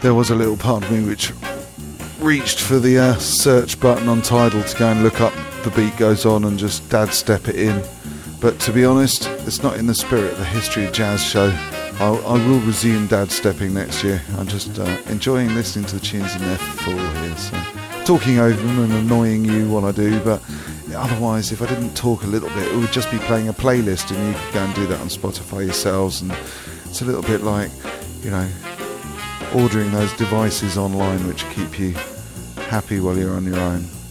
there was a little part of me which reached for the search button on Tidal to go and look up The Beat Goes On and just dad step it in. But to be honest, it's not in the spirit of the History of Jazz show. I will resume dad stepping next year. I'm just enjoying listening to the tunes in their full here, so talking over them and annoying you while I do, but otherwise if I didn't talk a little bit it would just be playing a playlist, and you could go and do that on Spotify yourselves, and it's a little bit like, you know, ordering those devices online which keep you happy while you're on your own.